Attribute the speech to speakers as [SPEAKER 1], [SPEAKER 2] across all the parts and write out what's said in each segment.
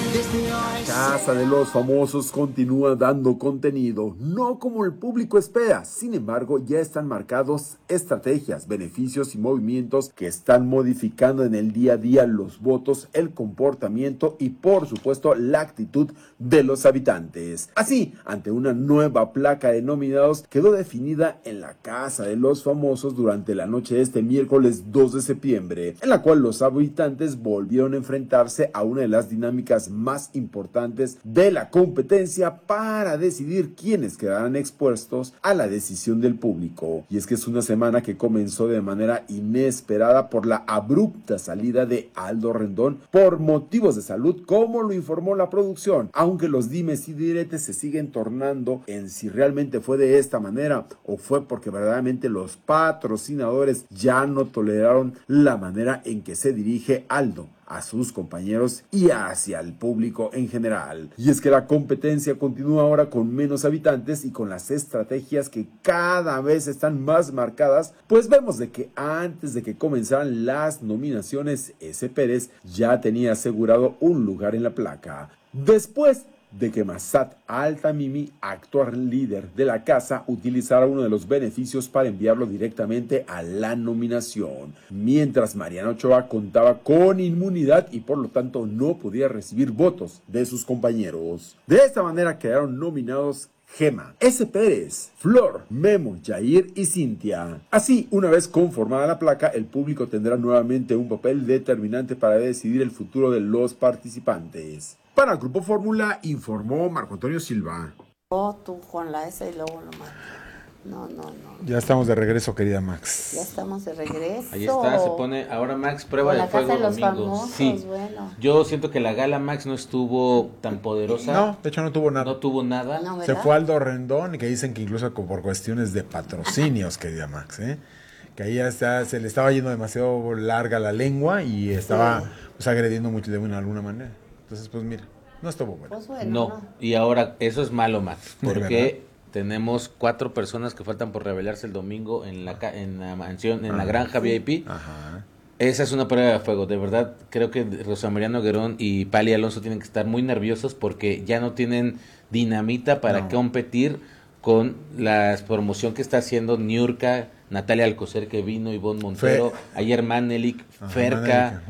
[SPEAKER 1] Casa de los Famosos continúa dando contenido, no como el público espera. Sin embargo, ya están marcados estrategias, beneficios y movimientos que están modificando en el día a día los votos, el comportamiento y, por supuesto, la actitud de los habitantes. Así, ante una nueva placa de nominados, quedó definida en la Casa de los Famosos durante la noche de este miércoles 2 de septiembre, en la cual los habitantes volvieron a enfrentarse a una de las dinámicas más importantes de la competencia para decidir quiénes quedarán expuestos a la decisión del público. Y es que es una semana que comenzó de manera inesperada por la abrupta salida de Aldo Rendón por motivos de salud, como lo informó la producción, aunque los dimes y diretes se siguen tornando en si realmente fue de esta manera o fue porque verdaderamente los patrocinadores ya no toleraron la manera en que se dirige Aldo a sus compañeros y hacia el público en general. Y es que la competencia continúa ahora con menos habitantes y con las estrategias que cada vez están más marcadas, pues vemos de que antes de que comenzaran las nominaciones, S. Pérez ya tenía asegurado un lugar en la placa. Después de que Massad Altamimi, actual líder de la casa, utilizara uno de los beneficios para enviarlo directamente a la nominación, mientras Mariana Ochoa contaba con inmunidad y por lo tanto no podía recibir votos de sus compañeros. De esta manera quedaron nominados Gema, S. Pérez, Flor, Memo, Jair y Cintia. Así, una vez conformada la placa, el público tendrá nuevamente un papel determinante para decidir el futuro de los participantes. Para el Grupo Fórmula, informó Marco Antonio Silva.
[SPEAKER 2] Oh, tú con la S y luego nomás. No.
[SPEAKER 3] Ya estamos de regreso, querida Max.
[SPEAKER 2] Ya estamos de regreso.
[SPEAKER 4] Ahí está, se pone ahora Max prueba de fuego
[SPEAKER 2] Casa de los
[SPEAKER 4] domingo.
[SPEAKER 2] Famosos,
[SPEAKER 4] sí.
[SPEAKER 2] Bueno.
[SPEAKER 4] Yo siento que la gala Max no estuvo tan poderosa.
[SPEAKER 3] No, de hecho no tuvo nada.
[SPEAKER 4] No tuvo nada.
[SPEAKER 2] No,
[SPEAKER 3] Se fue Aldo Rendón, y que dicen que incluso por cuestiones de patrocinios, querida Max, que ahí ya se le estaba yendo demasiado larga la lengua y estaba pues agrediendo mucho de alguna manera. Entonces, pues mira, no estuvo bueno.
[SPEAKER 2] Pues bueno,
[SPEAKER 4] No, y ahora eso es malo, Max, porque tenemos 4 personas que faltan por revelarse el domingo en la mansión, en la granja VIP.
[SPEAKER 3] Ajá.
[SPEAKER 4] Esa es una prueba de fuego, de verdad. Creo que Rosa María Noguerón y Pali Alonso tienen que estar muy nerviosos porque ya no tienen dinamita para competir con la promoción que está haciendo Niurka, Natalia Alcocer, que vino, Ivonne Montero, ayer Manelik, Ferca,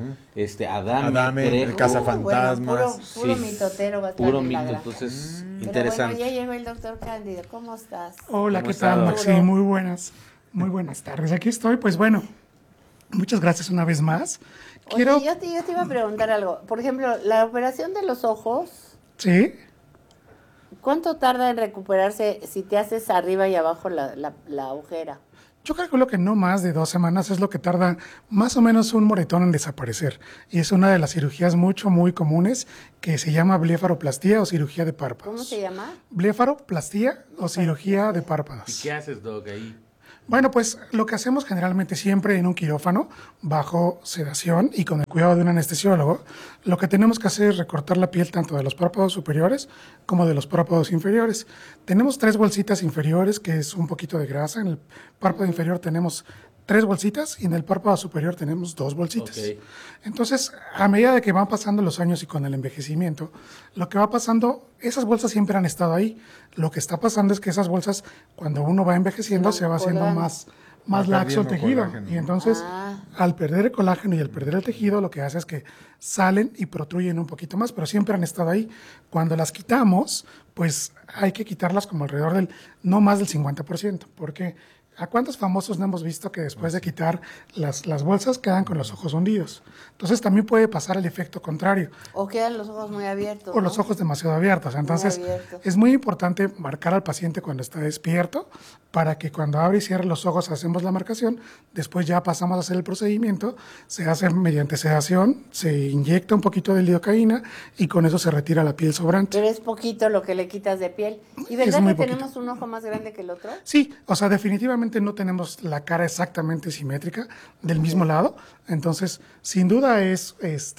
[SPEAKER 3] Adame, el Cazafantasmas.
[SPEAKER 2] Puro mitotero va a estar
[SPEAKER 4] puro
[SPEAKER 2] en la
[SPEAKER 4] mito,
[SPEAKER 2] granja.
[SPEAKER 4] entonces
[SPEAKER 2] Pero
[SPEAKER 4] interesante.
[SPEAKER 2] bueno, ya llegó el doctor Cándido. ¿Cómo estás?
[SPEAKER 5] Hola,
[SPEAKER 4] ¿Cómo
[SPEAKER 5] ¿qué
[SPEAKER 4] estás,
[SPEAKER 5] tal,
[SPEAKER 4] doc?
[SPEAKER 5] Maxi? Muy buenas tardes. Aquí estoy, pues bueno, muchas gracias una vez más.
[SPEAKER 2] Oye, yo te iba a preguntar algo. Por ejemplo, la operación de los ojos,
[SPEAKER 5] ¿Sí?
[SPEAKER 2] ¿cuánto tarda en recuperarse si te haces arriba y abajo la agujera?
[SPEAKER 5] Yo calculo que no más de 2 semanas es lo que tarda más o menos un moretón en desaparecer. Y es una de las cirugías muy comunes que se llama blefaroplastía o cirugía de párpados.
[SPEAKER 2] ¿Cómo se llama?
[SPEAKER 5] Blefaroplastía o cirugía de párpados.
[SPEAKER 4] ¿Y qué haces, Doc, ahí?
[SPEAKER 5] Bueno, pues lo que hacemos generalmente siempre en un quirófano, bajo sedación y con el cuidado de un anestesiólogo, lo que tenemos que hacer es recortar la piel tanto de los párpados superiores como de los párpados inferiores. Tenemos 3 bolsitas inferiores, que es un poquito de grasa. En el párpado inferior tenemos 3 bolsitas y en el párpado superior tenemos 2 bolsitas.
[SPEAKER 4] Okay.
[SPEAKER 5] Entonces, a medida de que van pasando los años y con el envejecimiento, lo que va pasando, esas bolsas siempre han estado ahí. Lo que está pasando es que esas bolsas, cuando uno va envejeciendo, se va haciendo más laxo el tejido.
[SPEAKER 3] Colágeno.
[SPEAKER 5] Y entonces, al perder el colágeno y al perder el tejido, lo que hace es que salen y protruyen un poquito más, pero siempre han estado ahí. Cuando las quitamos, pues hay que quitarlas como alrededor del, no más del 50%, porque ¿a cuántos famosos no hemos visto que después de quitar las bolsas quedan con los ojos hundidos? Entonces también puede pasar el efecto contrario.
[SPEAKER 2] O quedan los ojos muy abiertos.
[SPEAKER 5] O los ojos demasiado abiertos. Entonces es muy importante marcar al paciente cuando está despierto para que cuando abre y cierre los ojos hacemos la marcación. Después ya pasamos a hacer el procedimiento. Se hace mediante sedación, se inyecta un poquito de lidocaína y con eso se retira la piel sobrante.
[SPEAKER 2] Pero es poquito lo que le quitas de piel. ¿Y verdad que tenemos un ojo más grande que el otro?
[SPEAKER 5] Sí, o sea, definitivamente no tenemos la cara exactamente simétrica del mismo lado. Entonces, sin duda es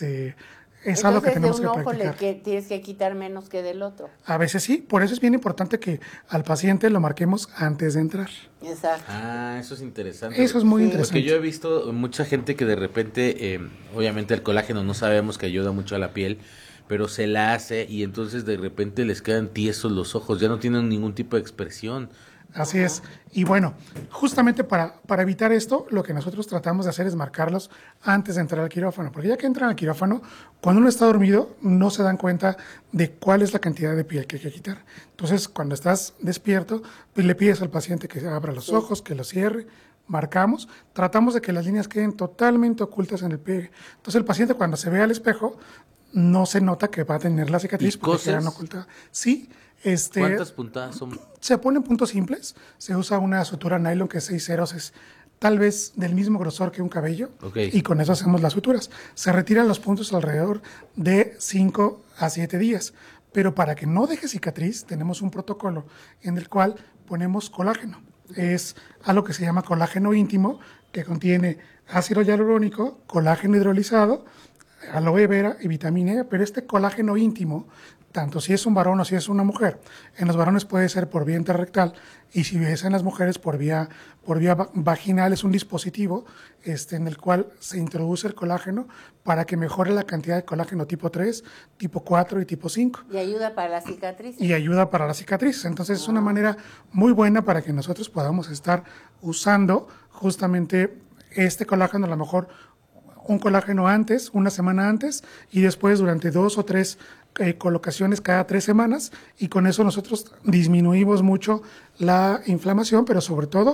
[SPEAKER 5] algo que tenemos que practicar.
[SPEAKER 2] Entonces, de un ojo le tienes que quitar menos que del otro.
[SPEAKER 5] A veces sí, por eso es bien importante que al paciente lo marquemos antes de entrar.
[SPEAKER 2] Exacto.
[SPEAKER 4] Ah, eso es interesante.
[SPEAKER 5] Eso es muy interesante.
[SPEAKER 4] Porque yo he visto mucha gente que de repente, obviamente el colágeno no sabemos que ayuda mucho a la piel, pero se la hace y entonces de repente les quedan tiesos los ojos, ya no tienen ningún tipo de expresión.
[SPEAKER 5] Así es. Y bueno, justamente para evitar esto, lo que nosotros tratamos de hacer es marcarlos antes de entrar al quirófano, porque ya que entran al quirófano, cuando uno está dormido, no se dan cuenta de cuál es la cantidad de piel que hay que quitar. Entonces, cuando estás despierto, pues le pides al paciente que abra los ojos, que los cierre, marcamos, tratamos de que las líneas queden totalmente ocultas en el pliegue. Entonces, el paciente cuando se ve al espejo, no se nota que va a tener la cicatriz porque quedan ocultas. Sí.
[SPEAKER 4] ¿Cuántas puntadas son?
[SPEAKER 5] Se ponen puntos simples, se usa una sutura nylon que es 6 ceros, es tal vez del mismo grosor que un cabello, y con eso hacemos las suturas. Se retiran los puntos alrededor de 5 a 7 días, pero para que no deje cicatriz tenemos un protocolo en el cual ponemos colágeno. Es algo que se llama colágeno íntimo, que contiene ácido hialurónico, colágeno hidrolizado, aloe vera y vitamina E, pero este colágeno íntimo, tanto si es un varón o si es una mujer, en los varones puede ser por vía interrectal y si es en las mujeres por vía vaginal, es un dispositivo en el cual se introduce el colágeno para que mejore la cantidad de colágeno tipo 3, tipo 4 y tipo 5.
[SPEAKER 2] Y ayuda para la cicatriz.
[SPEAKER 5] Y ayuda para la cicatriz. Entonces es una manera muy buena para que nosotros podamos estar usando justamente este colágeno, a lo mejor un colágeno antes, una semana antes, y después durante 2 o 3 colocaciones cada 3 semanas, y con eso nosotros disminuimos mucho la inflamación, pero sobre todo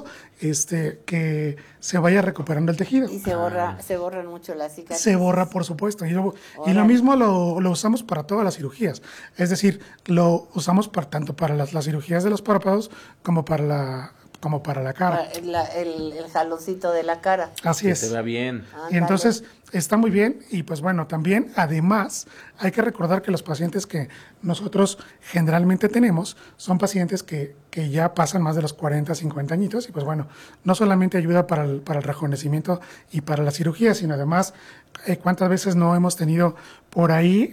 [SPEAKER 5] que se vaya recuperando el tejido.
[SPEAKER 2] Y se borran mucho las cicatrices.
[SPEAKER 5] Se borra, por supuesto. Y lo mismo lo usamos para todas las cirugías. Es decir, lo usamos tanto para las cirugías de los párpados como para la cara.
[SPEAKER 2] El jaloncito de la cara.
[SPEAKER 5] Así es.
[SPEAKER 4] Que se vea bien.
[SPEAKER 5] Y entonces está muy bien. Y pues bueno, también además hay que recordar que los pacientes que nosotros generalmente tenemos son pacientes que ya pasan más de los 40, 50 añitos. Y pues bueno, no solamente ayuda para el rejuvenecimiento y para la cirugía, sino además cuántas veces no hemos tenido por ahí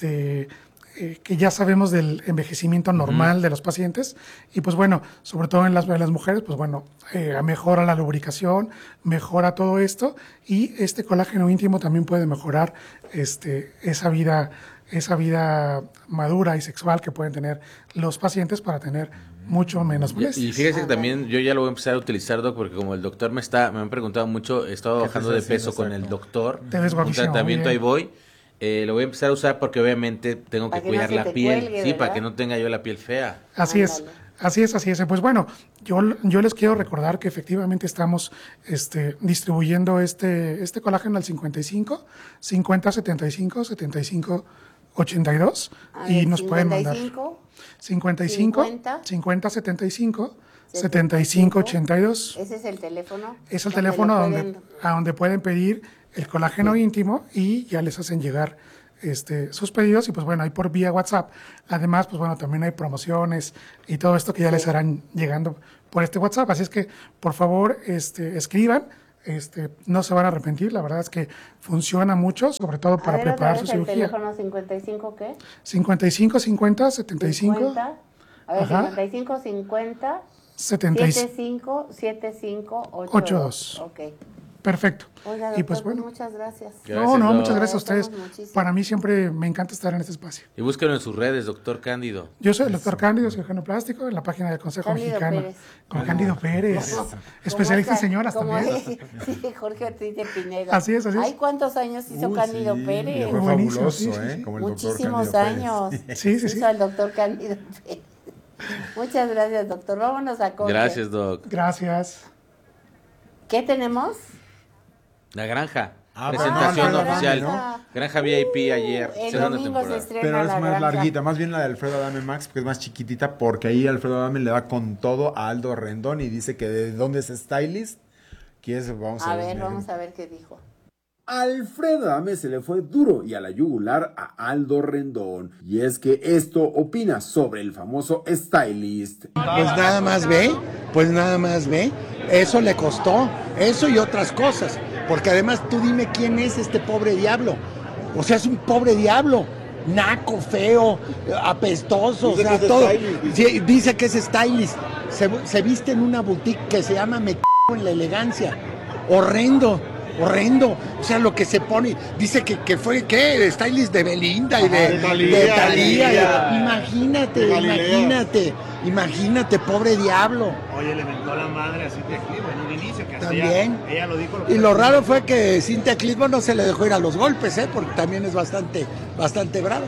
[SPEAKER 5] que ya sabemos del envejecimiento normal de los pacientes, y pues bueno, sobre todo en las mujeres, pues bueno, mejora la lubricación, mejora todo esto, y este colágeno íntimo también puede mejorar esa vida madura y sexual que pueden tener los pacientes para tener mucho menos molestias.
[SPEAKER 4] Y fíjese que también yo ya lo voy a empezar a utilizar, Doc, porque como el doctor me han preguntado mucho, he estado bajando de peso con el doctor,
[SPEAKER 5] te ves guapísimo,
[SPEAKER 4] un tratamiento, ahí voy. Lo voy a empezar a usar porque obviamente tengo que cuidar la piel,
[SPEAKER 2] cuelgue,
[SPEAKER 4] para que no tenga yo la piel fea.
[SPEAKER 5] Así es. Pues bueno, yo les quiero recordar que efectivamente estamos distribuyendo este colágeno al 55, 50, 75, 75, 82, y nos pueden mandar 55, 50, 75, 75, 82.
[SPEAKER 2] ¿Ese es el teléfono?
[SPEAKER 5] Es el teléfono a donde pueden pedir el colágeno íntimo, y ya les hacen llegar sus pedidos, y pues bueno, hay por vía WhatsApp. Además, pues bueno, también hay promociones y todo esto que ya les harán llegando por WhatsApp. Así es que, por favor, escriban, no se van a arrepentir. La verdad es que funciona mucho, sobre todo para preparar su cirugía.
[SPEAKER 2] ¿El teléfono 55 qué?
[SPEAKER 5] 55 50 75.
[SPEAKER 2] 50, a ver, 55 50 75 75 82. Ok.
[SPEAKER 5] Perfecto.
[SPEAKER 2] Oiga, doctor,
[SPEAKER 5] y pues bueno,
[SPEAKER 2] muchas gracias.
[SPEAKER 5] Muchas gracias a ustedes. Para mí siempre me encanta estar en este espacio.
[SPEAKER 4] Y búsquenlo en sus redes, doctor Cándido.
[SPEAKER 5] Yo soy el doctor Cándido, cirujano plástico, en la página del Consejo
[SPEAKER 2] Cándido
[SPEAKER 5] Mexicano.
[SPEAKER 2] Pérez.
[SPEAKER 5] Con Cándido Pérez. Especialista en señoras también.
[SPEAKER 2] Sí, Jorge Ortiz de Pineda.
[SPEAKER 5] Así es.
[SPEAKER 2] Ay, ¿cuántos años hizo Cándido Pérez?
[SPEAKER 3] Fue
[SPEAKER 5] buenísimo,
[SPEAKER 3] fabuloso, Como el
[SPEAKER 2] muchísimos
[SPEAKER 3] doctor
[SPEAKER 2] años.
[SPEAKER 5] Sí.
[SPEAKER 2] Hizo el doctor Cándido Pérez. Muchas gracias, doctor. Vámonos a corte.
[SPEAKER 4] Gracias, Doc.
[SPEAKER 5] Gracias.
[SPEAKER 2] ¿Qué tenemos?
[SPEAKER 4] La Granja.
[SPEAKER 3] Pues
[SPEAKER 4] Presentación
[SPEAKER 3] no,
[SPEAKER 4] oficial.
[SPEAKER 2] ¿no?
[SPEAKER 4] Granja VIP ayer.
[SPEAKER 2] El
[SPEAKER 4] Segunda
[SPEAKER 2] domingo se
[SPEAKER 4] temporada.
[SPEAKER 2] estrena
[SPEAKER 3] Pero es
[SPEAKER 2] La
[SPEAKER 3] más
[SPEAKER 2] Granja.
[SPEAKER 3] larguita, más bien la de Alfredo Adame Max, porque es más chiquitita, porque ahí Alfredo Adame le da con todo a Aldo Rendón y dice que de dónde es stylist. Vamos a ver.
[SPEAKER 2] Vamos a ver qué dijo.
[SPEAKER 1] Alfredo Adame se le fue duro y a la yugular a Aldo Rendón. Y es que esto opina sobre el famoso stylist.
[SPEAKER 6] Pues nada más ve, eso le costó, eso y otras cosas, porque además tú dime quién es este pobre diablo, o sea, es un pobre diablo, naco, feo, apestoso, o sea, todo, sí, dice que es stylist, se viste en una boutique que se llama Me en la elegancia, horrendo, horrendo. O sea, lo que se pone, dice que fue, ¿qué? Stylist de Belinda y de Thalía. Imagínate, pobre diablo.
[SPEAKER 7] Oye, le mentó la madre a Cintia Clitbo en un inicio, que hasta
[SPEAKER 6] También.
[SPEAKER 7] ella lo dijo.
[SPEAKER 6] Y lo raro fue que Cintia Clitbo no se le dejó ir a los golpes, porque también es bastante brava.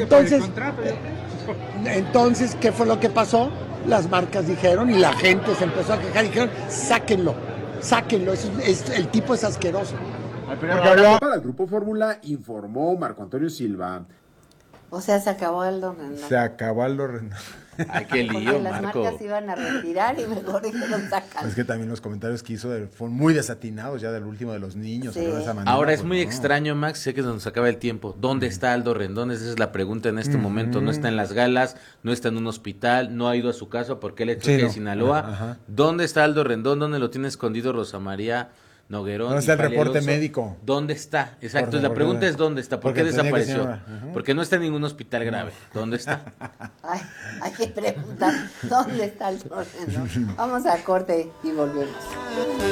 [SPEAKER 6] Entonces, ¿qué fue lo que pasó? Las marcas dijeron y la gente se empezó a quejar y dijeron, sáquenlo, el tipo es asqueroso.
[SPEAKER 1] Para el Grupo Fórmula informó Marco Antonio Silva.
[SPEAKER 2] O sea, se acabó Aldo Rendón.
[SPEAKER 3] Se acabó Aldo Rendón.
[SPEAKER 4] Ay, qué lío,
[SPEAKER 2] Porque las
[SPEAKER 4] Marco.
[SPEAKER 2] marcas iban a retirar y mejor dijeron sacan.
[SPEAKER 3] Es que también los comentarios que hizo fueron muy desatinados ya del último de los niños.
[SPEAKER 2] Sí.
[SPEAKER 3] De esa manera,
[SPEAKER 4] Ahora es
[SPEAKER 3] pues,
[SPEAKER 4] muy
[SPEAKER 3] no.
[SPEAKER 4] extraño, Max, sé que se nos acaba el tiempo. ¿Dónde está Aldo Rendón? Esa es la pregunta en este momento. No está en las galas, no está en un hospital, no ha ido a su casa porque él es
[SPEAKER 3] Sí,
[SPEAKER 4] de
[SPEAKER 3] no.
[SPEAKER 4] Sinaloa.
[SPEAKER 3] Ajá.
[SPEAKER 4] ¿Dónde está Aldo Rendón? ¿Dónde lo tiene escondido Rosa María Noguerón?
[SPEAKER 3] ¿Dónde está
[SPEAKER 4] y
[SPEAKER 3] el
[SPEAKER 4] Pali
[SPEAKER 3] reporte
[SPEAKER 4] Alonso?
[SPEAKER 3] médico?
[SPEAKER 4] ¿Dónde está? Exacto.
[SPEAKER 3] Porque-
[SPEAKER 4] La pregunta es ¿dónde está? ¿Por qué
[SPEAKER 3] porque tenía que
[SPEAKER 4] desapareció?
[SPEAKER 3] ser- ajá.
[SPEAKER 4] Porque no está en ningún hospital grave. ¿Dónde está?
[SPEAKER 2] Ay, hay que preguntar dónde está Aldo Rendón. Vamos a corte y volvemos.